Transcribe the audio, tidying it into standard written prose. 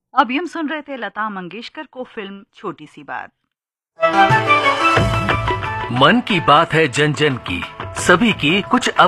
अभी हम सुन रहे थे लता मंगेशकर को फिल्म छोटी सी बात। मन की बात है जन जन की, सभी की कुछ